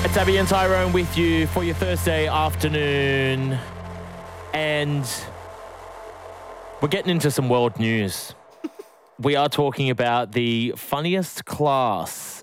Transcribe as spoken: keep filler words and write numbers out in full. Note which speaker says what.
Speaker 1: It's Abby and Tyrone with you for your Thursday afternoon. And we're getting into some world news. We are talking about the funniest class